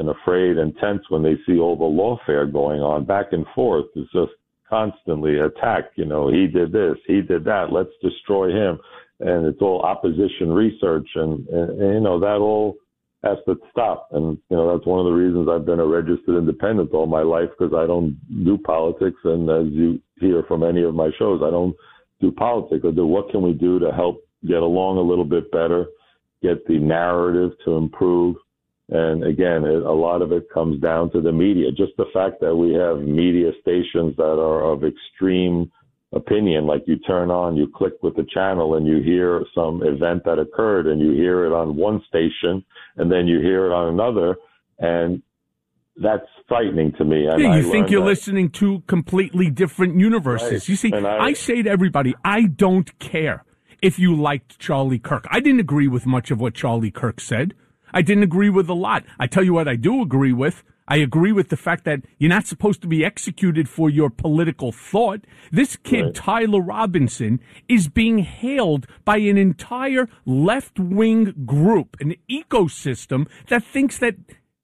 and afraid and tense when they see all the lawfare going on back and forth. It's just constantly attack. You know, he did this, he did that, let's destroy him. And it's all opposition research. And you know, that all has to stop. And, you know, that's one of the reasons I've been a registered independent all my life, because I don't do politics. And as you hear from any of my shows, I don't do politics. I do what can we do to help get along a little bit better, get the narrative to improve. And again, a lot of it comes down to the media. Just the fact that we have media stations that are of extreme opinion, like you turn on, you click with the channel and you hear some event that occurred and you hear it on one station and then you hear it on another. And that's frightening to me. And yeah, you think you're listening to completely different universes. Right. You see, I say to everybody, I don't care if you liked Charlie Kirk. I didn't agree with much of what Charlie Kirk said. I didn't agree with a lot. I tell you what I do agree with. I agree with the fact that you're not supposed to be executed for your political thought. This kid, right, Tyler Robinson, is being hailed by an entire left-wing group, an ecosystem that thinks that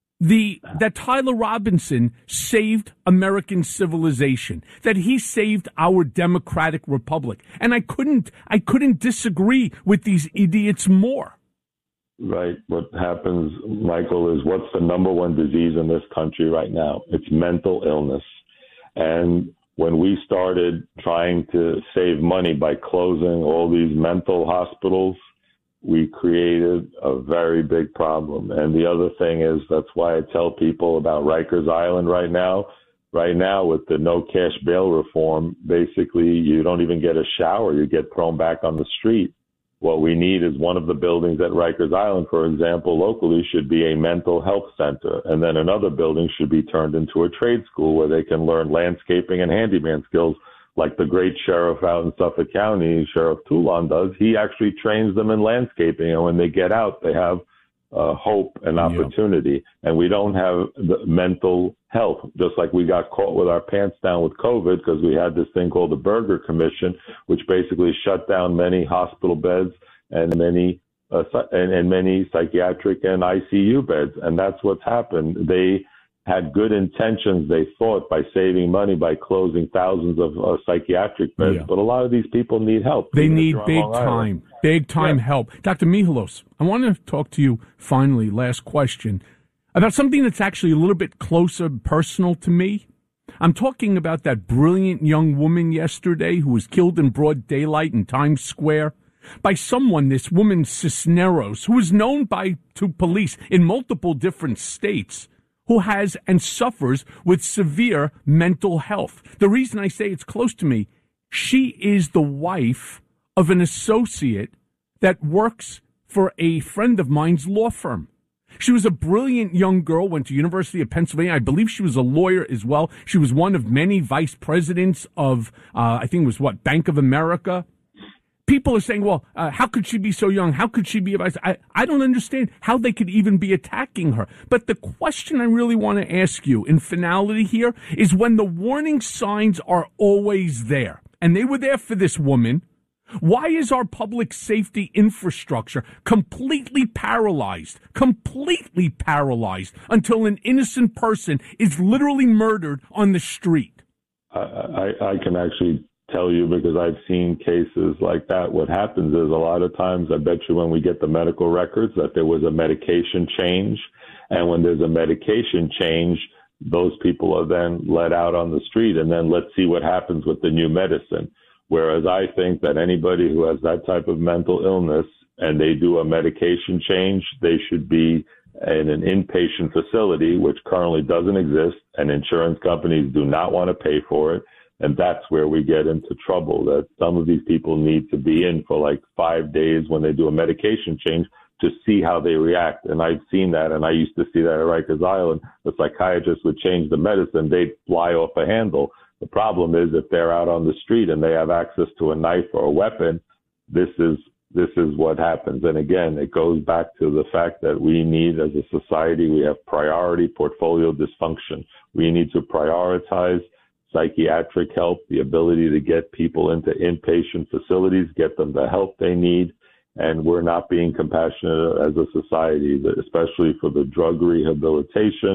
Tyler Robinson saved American civilization, that he saved our democratic republic. And I couldn't disagree with these idiots more. Right. What happens, Michael, is what's the number one disease in this country right now? It's mental illness. And when we started trying to save money by closing all these mental hospitals, we created a very big problem. And the other thing is, that's why I tell people about Rikers Island right now. Right now, with the no cash bail reform, basically you don't even get a shower. You get thrown back on the street. What we need is one of the buildings at Rikers Island, for example, locally should be a mental health center. And then another building should be turned into a trade school where they can learn landscaping and handyman skills like the great sheriff out in Suffolk County, Sheriff Toulon does. He actually trains them in landscaping. And when they get out, they have hope and opportunity. Yeah. And we don't have the mental health, just like we got caught with our pants down with COVID because we had this thing called the Berger Commission, which basically shut down many hospital beds and many psychiatric and ICU beds. And that's what's happened. They had good intentions, they thought, by saving money by closing thousands of psychiatric beds. Yeah. But a lot of these people need help. They need big time help. Dr. Mihalos, I want to talk to you finally, last question, about something that's actually a little bit closer, personal to me. I'm talking about that brilliant young woman yesterday who was killed in broad daylight in Times Square by someone, this woman Cisneros, who is known to police in multiple different states, who has and suffers with severe mental health. The reason I say it's close to me, she is the wife of an associate that works for a friend of mine's law firm. She was a brilliant young girl, went to University of Pennsylvania. I believe she was a lawyer as well. She was one of many vice presidents of, I think it was Bank of America. People are saying, well, how could she be so young? How could she be a vice? I don't understand how they could even be attacking her. But the question I really want to ask you in finality here is, when the warning signs are always there, and they were there for this woman, why is our public safety infrastructure completely paralyzed until an innocent person is literally murdered on the street? I can actually tell you, because I've seen cases like that. What happens is, a lot of times, I bet you when we get the medical records, that there was a medication change. And when there's a medication change, those people are then let out on the street, and then let's see what happens with the new medicine. Whereas I think that anybody who has that type of mental illness and they do a medication change, they should be in an inpatient facility, which currently doesn't exist, and insurance companies do not want to pay for it. And that's where we get into trouble, that some of these people need to be in for like 5 days when they do a medication change to see how they react. And I've seen that, and I used to see that at Rikers Island. The psychiatrist would change the medicine, they'd fly off a handle. The problem is, if they're out on the street and they have access to a knife or a weapon, this is what happens. And again, it goes back to the fact that we need, as a society, we have priority portfolio dysfunction. We need to prioritize psychiatric help, the ability to get people into inpatient facilities, get them the help they need, and we're not being compassionate as a society, especially for the drug rehabilitation